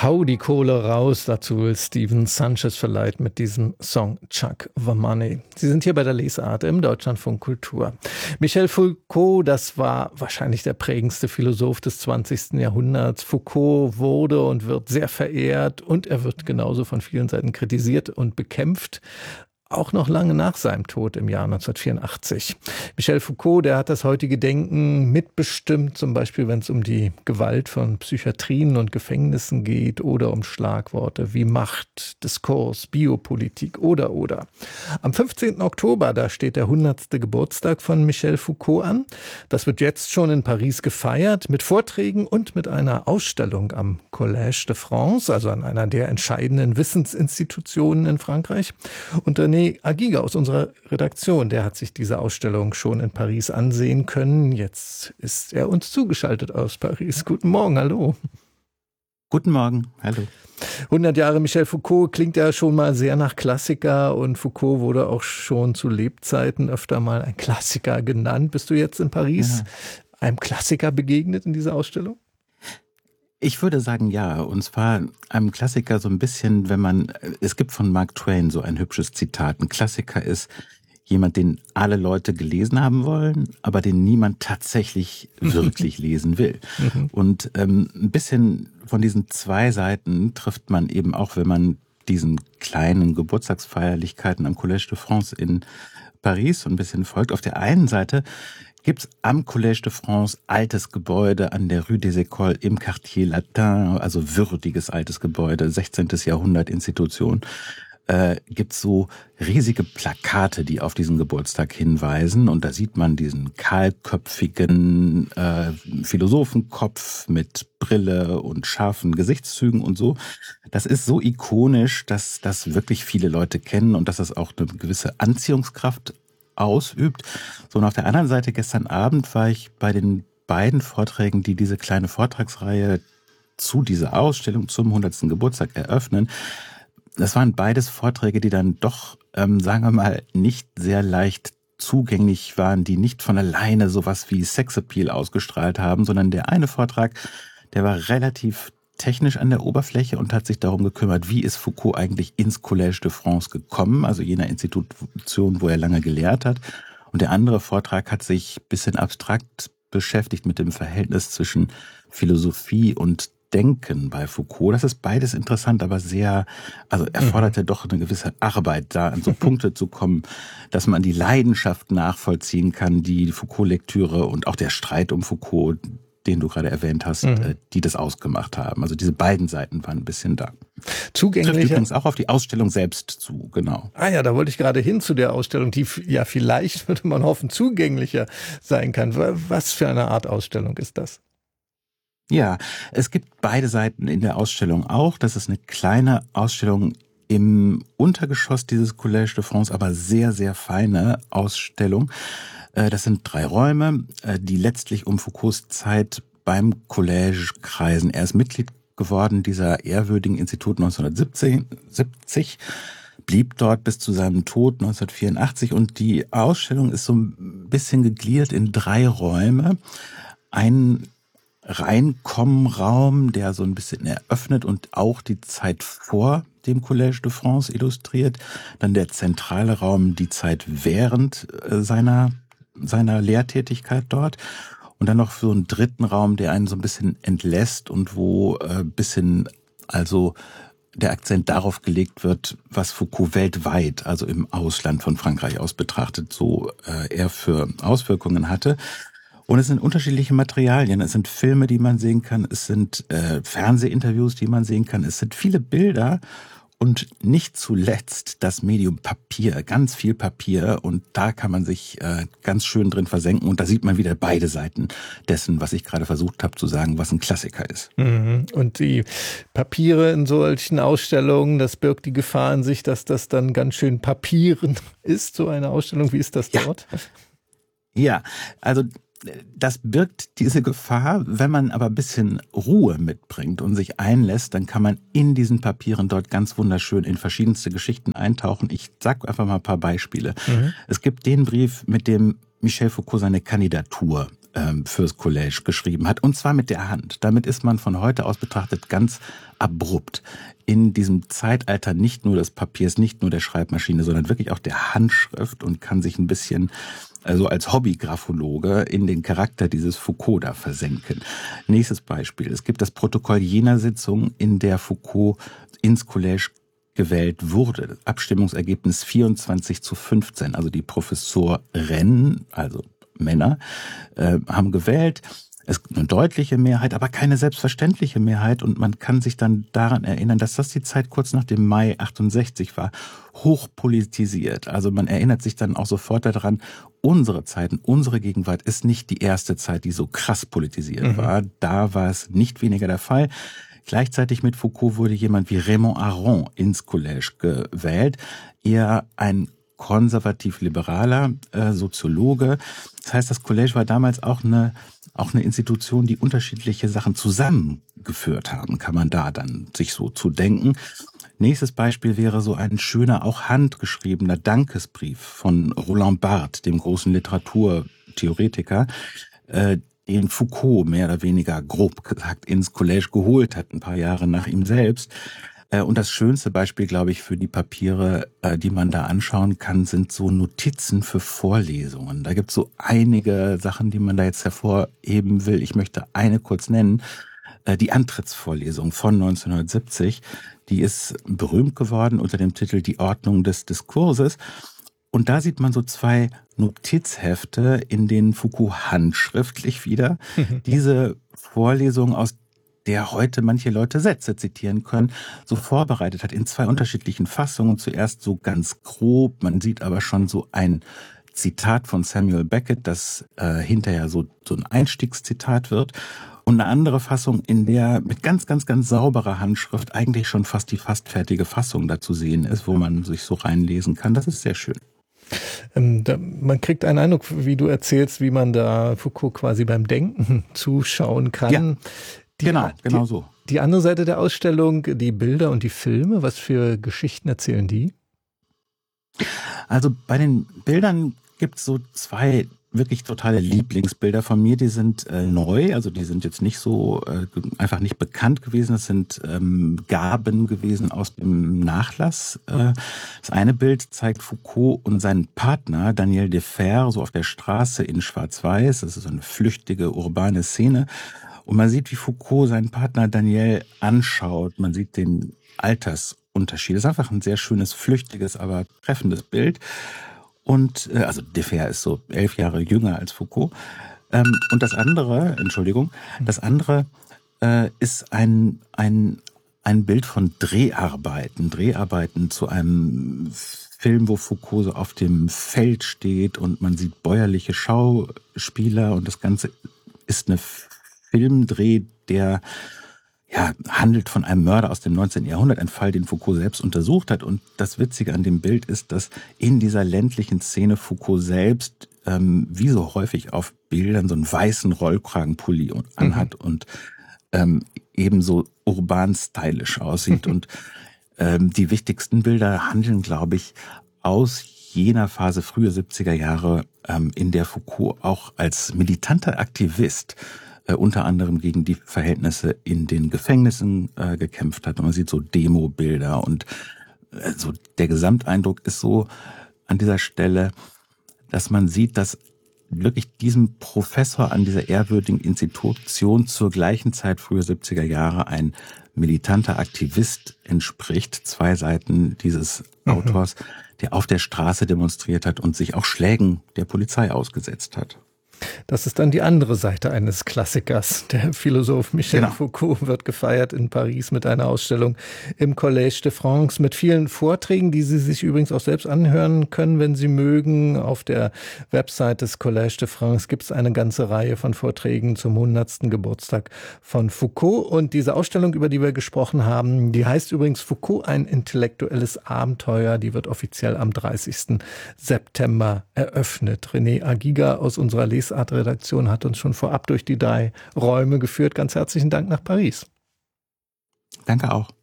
Hau die Kohle raus, dazu will Stephen Sanchez verleiht mit diesem Song Chuck the Money. Sie sind hier bei der Lesart im Deutschlandfunk Kultur. Michel Foucault, das war wahrscheinlich der prägendste Philosoph des 20. Jahrhunderts. Foucault wurde und wird sehr verehrt und er wird genauso von vielen Seiten kritisiert und bekämpft. Auch noch lange nach seinem Tod im Jahr 1984. Michel Foucault, der hat das heutige Denken mitbestimmt, zum Beispiel wenn es um die Gewalt von Psychiatrien und Gefängnissen geht oder um Schlagworte wie Macht, Diskurs, Biopolitik oder. Am 15. Oktober, da steht der 100. Geburtstag von Michel Foucault an. Das wird jetzt schon in Paris gefeiert mit Vorträgen und mit einer Ausstellung am Collège de France, also an einer der entscheidenden Wissensinstitutionen in Frankreich. Und René Agiga aus unserer Redaktion, der hat sich diese Ausstellung schon in Paris ansehen können. Jetzt ist er uns zugeschaltet aus Paris. Guten Morgen, hallo. Guten Morgen, hallo. 100 Jahre Michel Foucault klingt ja schon mal sehr nach Klassiker und Foucault wurde auch schon zu Lebzeiten öfter mal ein Klassiker genannt. Bist du jetzt in Paris einem Klassiker begegnet in dieser Ausstellung? Ich würde sagen, ja. Und zwar einem Klassiker so ein bisschen, es gibt von Mark Twain so ein hübsches Zitat. Ein Klassiker ist jemand, den alle Leute gelesen haben wollen, aber den niemand tatsächlich wirklich lesen will. Und ein bisschen von diesen zwei Seiten trifft man eben auch, wenn man diesen kleinen Geburtstagsfeierlichkeiten am Collège de France in Paris so ein bisschen folgt. Auf der einen Seite gibt's am Collège de France altes Gebäude an der Rue des Écoles im Quartier Latin, also würdiges altes Gebäude, 16. Jahrhundert Institution. Gibt's so riesige Plakate, die auf diesen Geburtstag hinweisen. Und da sieht man diesen kahlköpfigen Philosophenkopf mit Brille und scharfen Gesichtszügen und so. Das ist so ikonisch, dass das wirklich viele Leute kennen und dass das auch eine gewisse Anziehungskraft ausübt. So, und auf der anderen Seite, gestern Abend war ich bei den beiden Vorträgen, die diese kleine Vortragsreihe zu dieser Ausstellung zum 100. Geburtstag eröffnen. Das waren beides Vorträge, die dann doch, sagen wir mal, nicht sehr leicht zugänglich waren, die nicht von alleine sowas wie Sexappeal ausgestrahlt haben, sondern der eine Vortrag, der war relativ technisch an der Oberfläche und hat sich darum gekümmert, wie ist Foucault eigentlich ins Collège de France gekommen, also jener Institution, wo er lange gelehrt hat. Und der andere Vortrag hat sich ein bisschen abstrakt beschäftigt mit dem Verhältnis zwischen Philosophie und Denken bei Foucault. Das ist beides interessant, aber erforderte doch eine gewisse Arbeit, da an so Punkte zu kommen, dass man die Leidenschaft nachvollziehen kann, die Foucault-Lektüre und auch der Streit um Foucault, den du gerade erwähnt hast, die das ausgemacht haben. Also diese beiden Seiten waren ein bisschen da. Zugänglicher. Trifft übrigens auch auf die Ausstellung selbst zu, genau. Ah ja, da wollte ich gerade hin zu der Ausstellung, die ja vielleicht, würde man hoffen, zugänglicher sein kann. Was für eine Art Ausstellung ist das? Ja, es gibt beide Seiten in der Ausstellung auch. Das ist eine kleine Ausstellung im Untergeschoss dieses Collège de France, aber sehr, sehr feine Ausstellung. Das sind 3 Räume, die letztlich um Foucaults Zeit beim Collège kreisen. Er ist Mitglied geworden dieser ehrwürdigen Institut 1970, blieb dort bis zu seinem Tod 1984 und die Ausstellung ist so ein bisschen gegliedert in 3 Räume. Ein Reinkommenraum, der so ein bisschen eröffnet und auch die Zeit vor dem Collège de France illustriert. Dann der zentrale Raum, die Zeit während seiner Lehrtätigkeit dort. Und dann noch so einen dritten Raum, der einen so ein bisschen entlässt und wo bisschen also der Akzent darauf gelegt wird, was Foucault weltweit, also im Ausland von Frankreich aus betrachtet, so er für Auswirkungen hatte. Und es sind unterschiedliche Materialien. Es sind Filme, die man sehen kann. Es sind Fernsehinterviews, die man sehen kann. Es sind viele Bilder und nicht zuletzt das Medium Papier. Ganz viel Papier und da kann man sich ganz schön drin versenken. Und da sieht man wieder beide Seiten dessen, was ich gerade versucht habe zu sagen, was ein Klassiker ist. Und die Papiere in solchen Ausstellungen, das birgt die Gefahr in sich, dass das dann ganz schön papieren ist, so eine Ausstellung. Wie ist das dort? Ja, also das birgt diese Gefahr. Wenn man aber ein bisschen Ruhe mitbringt und sich einlässt, dann kann man in diesen Papieren dort ganz wunderschön in verschiedenste Geschichten eintauchen. Ich sag einfach mal ein paar Beispiele. Es gibt den Brief, mit dem Michel Foucault seine Kandidatur fürs Collège geschrieben hat, und zwar mit der Hand. Damit ist man von heute aus betrachtet ganz abrupt in diesem Zeitalter nicht nur des Papiers, nicht nur der Schreibmaschine, sondern wirklich auch der Handschrift und kann sich ein bisschen also als Hobbygraphologe in den Charakter dieses Foucault da versenken. Nächstes Beispiel. Es gibt das Protokoll jener Sitzung, in der Foucault ins Collège gewählt wurde. Das Abstimmungsergebnis 24:15. Also die Professoren, also Männer, haben gewählt. Es gibt eine deutliche Mehrheit, aber keine selbstverständliche Mehrheit. Und man kann sich dann daran erinnern, dass das die Zeit kurz nach dem Mai 68 war, hochpolitisiert. Also man erinnert sich dann auch sofort daran, unsere Zeiten, unsere Gegenwart ist nicht die erste Zeit, die so krass politisiert war. Da war es nicht weniger der Fall. Gleichzeitig mit Foucault wurde jemand wie Raymond Aron ins Collège gewählt. Eher ein konservativ-liberaler Soziologe. Das heißt, das Collège war damals auch eine Institution, die unterschiedliche Sachen zusammengeführt haben, kann man da dann sich so zu denken. Nächstes Beispiel wäre so ein schöner, auch handgeschriebener Dankesbrief von Roland Barthes, dem großen Literaturtheoretiker, den Foucault mehr oder weniger grob gesagt ins Collège geholt hat, ein paar Jahre nach ihm selbst. Und das schönste Beispiel, glaube ich, für die Papiere, die man da anschauen kann, sind so Notizen für Vorlesungen. Da gibt es so einige Sachen, die man da jetzt hervorheben will. Ich möchte eine kurz nennen. Die Antrittsvorlesung von 1970, die ist berühmt geworden unter dem Titel Die Ordnung des Diskurses. Und da sieht man so zwei Notizhefte, in denen Foucault handschriftlich wieder diese Vorlesung, aus der heute manche Leute Sätze zitieren können, so vorbereitet hat in zwei unterschiedlichen Fassungen. Zuerst so ganz grob, man sieht aber schon so ein Zitat von Samuel Beckett, das hinterher so ein Einstiegszitat wird. Und eine andere Fassung, in der mit ganz, ganz, ganz sauberer Handschrift eigentlich schon fast die fast fertige Fassung dazu sehen ist, wo man sich so reinlesen kann. Das ist sehr schön. Man kriegt einen Eindruck, wie du erzählst, wie man da Foucault quasi beim Denken zuschauen kann. Ja, genau so. Die andere Seite der Ausstellung, die Bilder und die Filme, was für Geschichten erzählen die? Also bei den Bildern gibt es so zwei wirklich totale Lieblingsbilder von mir, die sind neu, also die sind jetzt nicht so einfach nicht bekannt gewesen, das sind Gaben gewesen aus dem Nachlass. Das eine Bild zeigt Foucault und seinen Partner Daniel Defer so auf der Straße in Schwarz-Weiß, das ist so eine flüchtige urbane Szene, und man sieht, wie Foucault seinen Partner Daniel anschaut, man sieht den Altersunterschied, das ist einfach ein sehr schönes, flüchtiges, aber treffendes Bild. Und also Defer ist so 11 Jahre jünger als Foucault. Und das andere ist ein Bild von Dreharbeiten zu einem Film, wo Foucault so auf dem Feld steht und man sieht bäuerliche Schauspieler und das Ganze ist eine Filmdreh, der handelt von einem Mörder aus dem 19. Jahrhundert, ein Fall, den Foucault selbst untersucht hat. Und das Witzige an dem Bild ist, dass in dieser ländlichen Szene Foucault selbst, wie so häufig auf Bildern, so einen weißen Rollkragenpulli anhat und ebenso urban stylisch aussieht. Und die wichtigsten Bilder handeln, glaube ich, aus jener Phase, frühe 70er Jahre, in der Foucault auch als militanter Aktivist unter anderem gegen die Verhältnisse in den Gefängnissen gekämpft hat. Und man sieht so Demo-Bilder und so der Gesamteindruck ist so an dieser Stelle, dass man sieht, dass wirklich diesem Professor an dieser ehrwürdigen Institution zur gleichen Zeit, frühe 70er Jahre, ein militanter Aktivist entspricht. Zwei Seiten dieses Autors, der auf der Straße demonstriert hat und sich auch Schlägen der Polizei ausgesetzt hat. Das ist dann die andere Seite eines Klassikers. Der Philosoph Michel Foucault wird gefeiert in Paris mit einer Ausstellung im Collège de France mit vielen Vorträgen, die Sie sich übrigens auch selbst anhören können, wenn Sie mögen. Auf der Website des Collège de France gibt es eine ganze Reihe von Vorträgen zum 100. Geburtstag von Foucault. Und diese Ausstellung, über die wir gesprochen haben, die heißt übrigens Foucault, ein intellektuelles Abenteuer. Die wird offiziell am 30. September eröffnet. René Agiga aus unserer Lesart-Redaktion hat uns schon vorab durch die 3 Räume geführt. Ganz herzlichen Dank nach Paris. Danke auch.